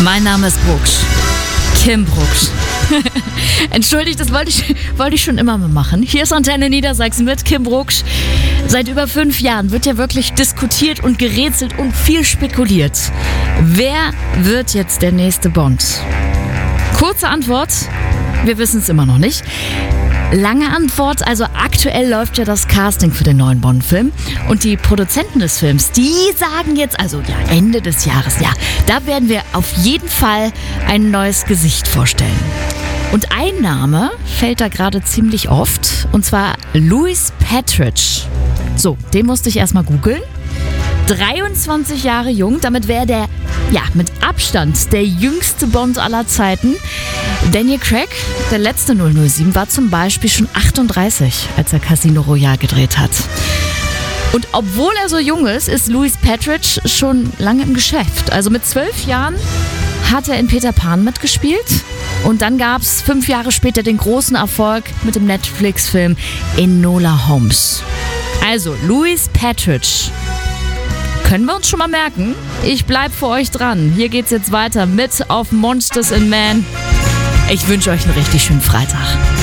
Mein Name ist Brugsch. Kim Brugsch. Entschuldigt, das wollte ich schon immer mal machen. Hier ist Antenne Niedersachsen mit Kim Brugsch. Seit über 5 Jahren wird ja wirklich diskutiert und gerätselt und viel spekuliert. Wer wird jetzt der nächste Bond? Kurze Antwort, wir wissen es immer noch nicht. Lange Antwort, also aktuell läuft ja das Casting für den neuen Bond-Film. Und die Produzenten des Films, die sagen jetzt, also ja, Ende des Jahres, ja, da werden wir auf jeden Fall ein neues Gesicht vorstellen. Und ein Name fällt da gerade ziemlich oft, und zwar Louis Partridge. So, den musste ich erstmal googeln. 23 Jahre jung, damit wäre der, ja, mit Abstand der jüngste Bond aller Zeiten. Daniel Craig, der letzte 007, war zum Beispiel schon 38, als er Casino Royale gedreht hat. Und obwohl er so jung ist Louis Partridge schon lange im Geschäft. Also mit 12 Jahren hat er in Peter Pan mitgespielt. Und dann gab es 5 Jahre später den großen Erfolg mit dem Netflix-Film Enola Holmes. Also Louis Partridge. Können wir uns schon mal merken? Ich bleib für euch dran. Hier geht's jetzt weiter mit auf Monsters in Man. Ich wünsche euch einen richtig schönen Freitag.